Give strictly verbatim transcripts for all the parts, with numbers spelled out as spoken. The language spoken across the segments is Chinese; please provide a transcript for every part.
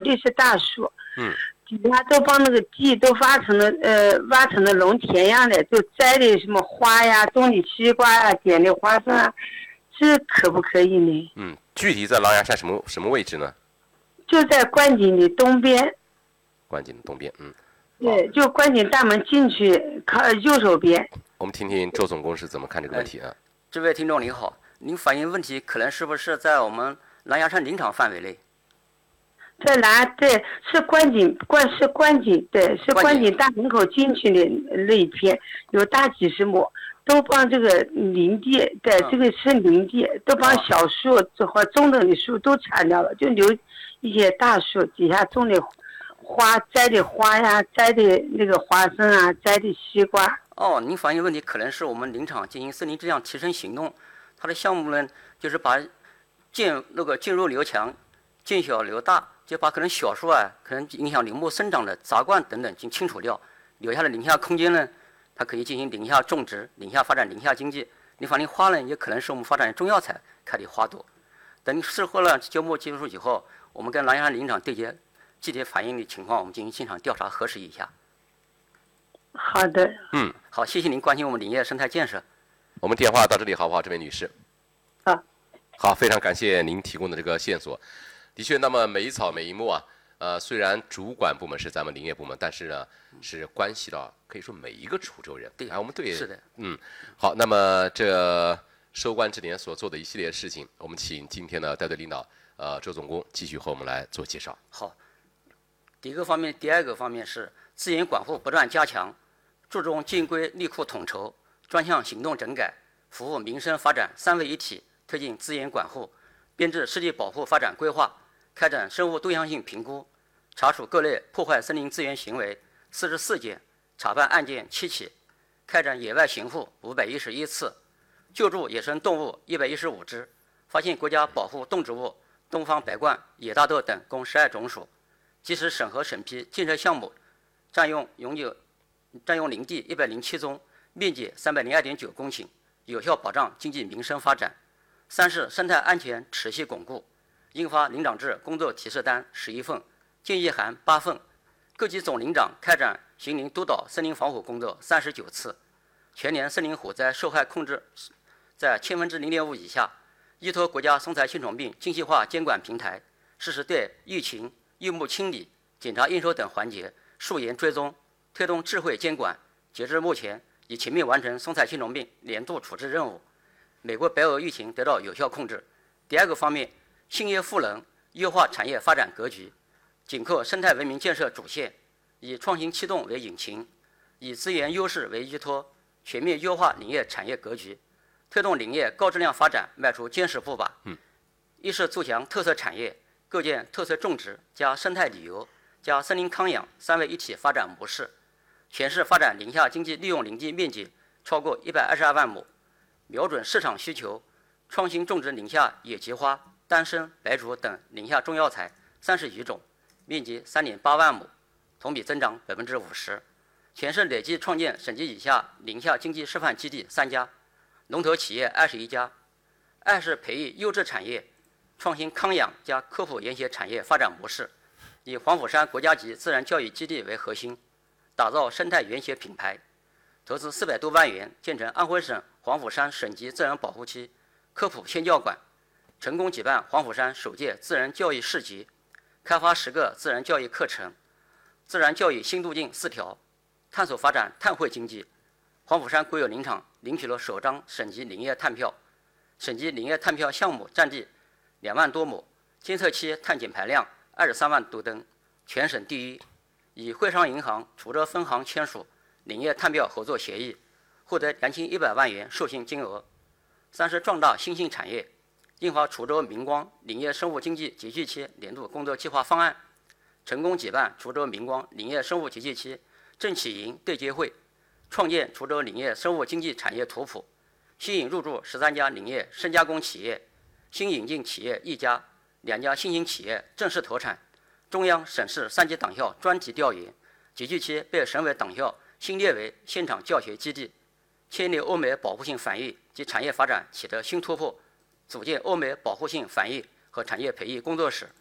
地是大树， 嗯， 底下都把那个地都挖成了呃挖成了农田样的，就栽的什么花呀，种的西瓜呀，点的花生啊，这可不可以呢？ 嗯，具体在狼牙山什么什么位置呢？ 就在观景的东边。 观景的东边，嗯。 对，就观景大门进去，靠右手边。 我们听听周总工是怎么看这个问题啊？ 这位听众您好，您反映问题可能是不是在我们狼牙山林场范围内？ 在哪？对，是观景观是观景，对，是观景大门口进去的那一片，有大几十亩，都帮这个林地，对， 嗯、 这个是林地，都帮小树这和中等的树都铲掉了，就留一些大树，底下种的花，栽的花呀，栽的那个花生啊，栽的西瓜。 哦，您反映问题可能是我们林场进行森林质量提升行动，它的项目呢，就是把建那个进入留墙，见小留大。就把可能小树啊，可能影响林木生长的杂灌等等进行清除掉，留下的林下空间呢，它可以进行林下种植、林下发展林下经济。你反映花呢，也可能是我们发展中药材开的花朵。等事后呢，节目结束以后，我们跟狼牙山林场对接具体反映的情况，我们进行现场调查核实一下。 好的。 嗯，好，谢谢您关心我们林业生态建设。 我们电话到这里好不好，这位女士？ 好。 好，非常感谢您提供的这个线索。的确，那么每一草每一木啊，呃，虽然主管部门是咱们林业部门，但是呢，是关系到可以说每一个滁州人。 对， 哎，我们对， 是的， 嗯，好，那么这收官之年所做的一系列事情，我们请今天的带队领导，呃，周总工继续和我们来做介绍。 好，第一个方面，第二个方面是资源管护不断加强，注重进规立库统筹，专项行动整改，服务民生发展三位一体，推进资源管护，编制湿地保护发展规划。开展生物多样性评估，查处各类破坏森林资源行为四十四件，查办案件七起，开展野外巡护五百一十一次，救助野生动物一百一十五只，发现国家保护动植物东方白鹳、野大豆等共十二种属，及时审核审批建设项目，占用永久占用林地一百零七宗，面积三百零二点九公顷，有效保障经济民生发展。三是生态安全持续巩固。印发林长制工作提示单十一份，建议函八份，各级总林长开展行林督导森林防护工作三十九次，全年森林火灾受害控制在千分之零点五以下，依托国家松材性虫病精细化监管平台，实时对育禽、育木清理、检查验收等环节溯源追踪，推动智慧监管。截至目前，已全面完成松材性虫病年度处置任务，美国白蛾疫情得到有效控制。第二个方面，兴业赋能，优化产业发展格局，紧扣生态文明建设主线，以创新驱动为引擎，以资源优势为依托，全面优化林业产业格局，推动林业高质量发展迈出坚实步伐。 嗯， 一是促强特色产业，构建特色种植加生态旅游加森林康养三位一体发展模式，全市发展林下经济利用林地面积超过一百二十二万亩，瞄准市场需求，创新种植林下野菊花、丹参、白术等林下中药材三十余种，面积三点八万亩，同比增长百分之五十。全市累计创建省级以下林下经济示范基地三家，龙头企业二十一家。二是培育优质产业，创新康养加科普研学产业发展模式，以黄甫山国家级自然教育基地为核心，打造生态园学品牌，投资四百多万元建成安徽省黄甫山省级自然保护区科普宣教馆。成功举办黄甫山首届自然教育市集，开发十个自然教育课程，自然教育新路径四条，探索发展碳汇经济。黄甫山国有林场领取了首张省级林业碳票，省级林业碳票项目占地两万多亩，监测期碳减排量二十三万多吨，全省第一。与汇商银行滁州分行签署林业碳票合作协议，获得两千一百万元授信金额。三是壮大新兴产业，印发滁州明光林业生物经济集聚区年度工作计划方案，成功举办滁州明光林业生物集聚区政企营对接会，创建滁州林业生物经济产业图谱，吸引入驻十三家林业深加工企业，新引进企业一家，两家新兴企业正式投产。中央、省市三级党校专题调研，集聚区被省委党校新列为现场教学基地，签立欧美保护性繁育及产业发展取得新突破，组建欧美保护性繁育和产业培育工作室，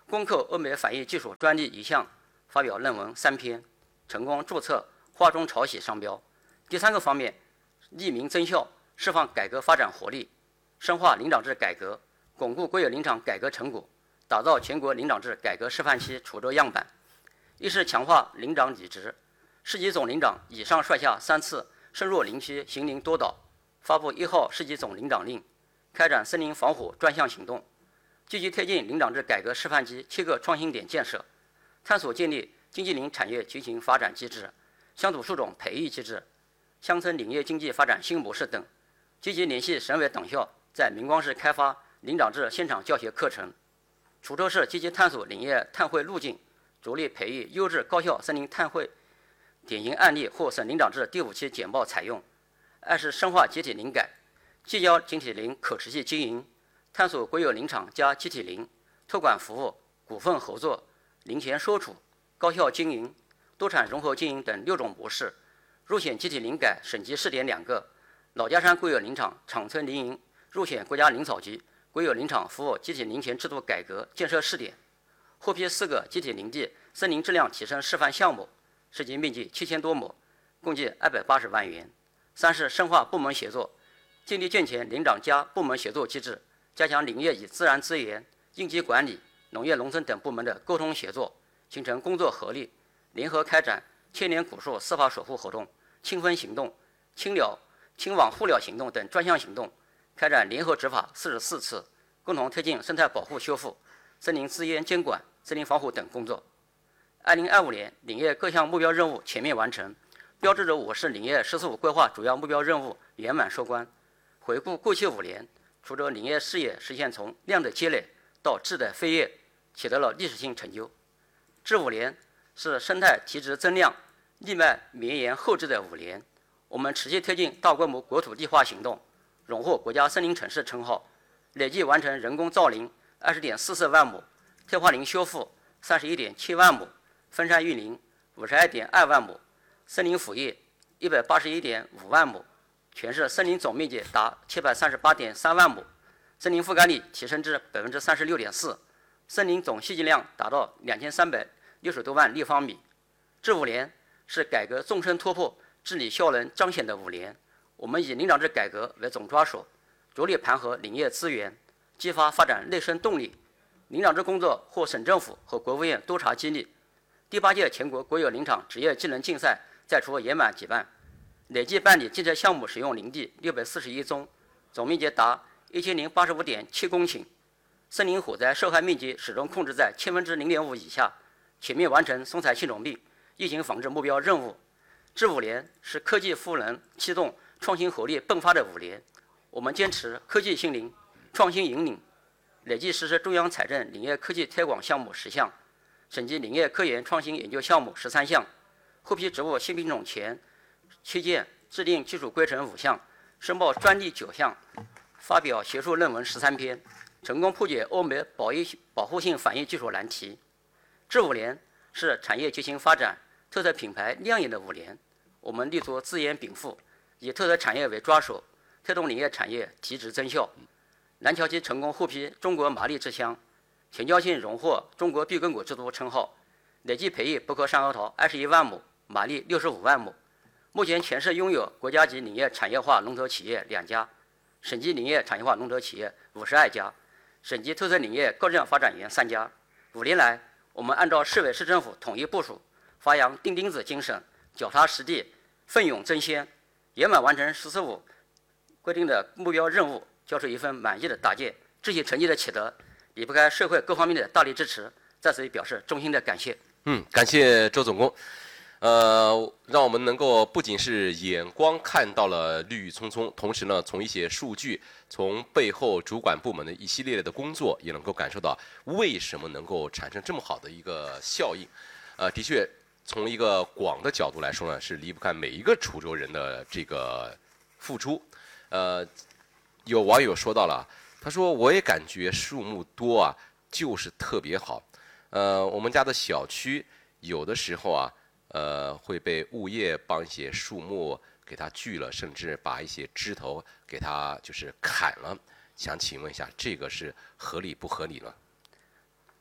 攻克欧美反应技术专利一项，发表论文三篇，成功注册华中潮喜商标。第三个方面，利民增效，释放改革发展活力，深化林长制改革，巩固国有林场改革成果，打造全国林长制改革示范区滁州样板。一是强化林长履职，市级总林长以上率下三次深入林区行林督导，发布一号市级总林长令，开展森林防护专项行动，积极推进林长制改革示范区七个创新点建设，探索建立经济林产业集群发展机制、乡土树种培育机制、乡村林业经济发展新模式等，积极联系省委党校在明光市开发林长制现场教学课程。滁州市积极探索林业碳汇路径，着力培育优质高效森林碳汇典型案例或省林长制第五期简报采用。二是深化集体林改，聚焦集体林可持续经营，探索国有林场加集体林、托管服务、股份合作、林权收储、高效经营、多产融合经营等六种模式，入选集体林改省级试点两个，老家山国有林场场村林营入选国家林草局国有林场服务集体林权制度改革建设试点，获批四个集体林地森林质量提升示范项目，涉及面积七千多亩，共计二百八十万元。三是深化部门协作，建立健全林长加部门协作机制，加强林业与自然资源、应急管理、农业农村等部门的沟通协作，形成工作合力，联合开展千年古树司法守护活动、清分行动、清鸟、清网护鸟行动等专项行动，开展联合执法四十四次，共同推进生态保护修复、森林资源监管、森林防护等工作。二零二五年林业各项目标任务全面完成，标志着我市林业“十四五”规划主要目标任务圆满收官。回顾过去五年，滁州林业事业实现从量的积累到质的飞跃，取得了历史性成就。这五年是生态提质增量、地脉绵延后置的五年，我们持续推进大规模国土绿化行动，荣获国家森林城市称号，累计完成人工造林二十点四四万亩，退化林修复三十一点七万亩，分山育林五十二点二万亩，森林复育一百八十一点五万亩，全市森林总面积达七百三十八点三万亩，森林覆盖率提升至百分之三十六点四，森林总蓄积量达到两千三百六十多万立方米。这五年是改革纵深突破、治理效能彰显的五年。我们以林长制改革为总抓手，着力盘活林业资源，激发发展内生动力。林长制工作获省政府和国务院督查激励。第八届全国国有林场职业技能竞赛在滁圆满举办，累计办理建设项目使用林地六百四十一宗，总面积达一千零八十五点七公顷，森林火灾受害面积始终控制在千分之零点五以下，全面完成松材性种病疫情防治目标任务。这五年是科技赋能驱动创新活力迸发的五年，我们坚持科技兴林、创新引领，累计实施中央财政林业科技推广项目十项，省级林业科研创新研究项目十三项，获批植物新品种权七件，制定技术规程五项，申报专利九项，发表学术论文十三篇，成功破解欧美保育保护性反应技术难题。这五年是产业集群发展、特色品牌亮眼的五年，我们力图资源禀赋，以特色产业为抓手，推动林业产业提质增效。南桥区成功获批中国麻栗之乡，全校性荣获中国碧根果之都称号，累计培育不壳山核桃二十一万亩，麻栗六十五万亩。目前全市拥有国家级林业产业化龙头企业两家，省级林业产业化龙头企业五十二家，省级特色林业高质量发展园三家。五年来，我们按照市委市政府统一部署，发扬钉钉子精神，脚踏实地，奋勇争先，圆满完成“十四五”规定的目标任务，交出一份满意的答卷。这些成绩的取得，离不开社会各方面的大力支持，在此表示衷心的感谢。 嗯，感谢周总工。呃，让我们能够不仅是眼光看到了绿郁葱葱，同时呢，从一些数据，从背后主管部门的一系列的工作，也能够感受到为什么能够产生这么好的一个效应。呃，的确，从一个广的角度来说呢，是离不开每一个滁州人的这个付出。呃，有网友说到了，他说我也感觉树木多啊，就是特别好。呃，我们家的小区有的时候啊。呃，会被物业帮一些树木给它锯了，甚至把一些枝头给它就是砍了。想请问一下，这个是合理不合理呢？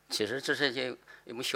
其实这是一些我们小